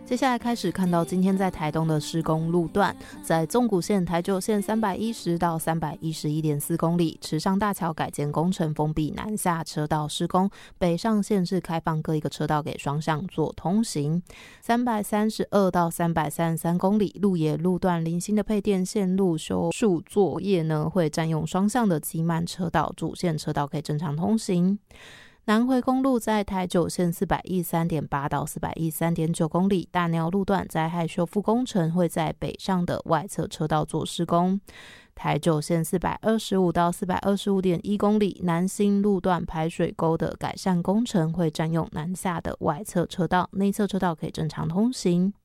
接下来开始看到今天在台东的施工路段，在纵谷线、台九线310到311.4公里，池上大桥改建工程封闭南下车道施工，北上线是开放各一个车道给双向做通行。332到333公里，鹿野路段零星的配电线路修树作业呢，会占用双向的机慢车道，主线车道可以正常通行。南回公路在台九线413.8到413.9公里，大鸟路段灾害修复工程会在北上的外侧车道做施工。台九线425到425.1公里，南新路段排水沟的改善工程会占用南下的外侧车道，内侧车道可以正常通行。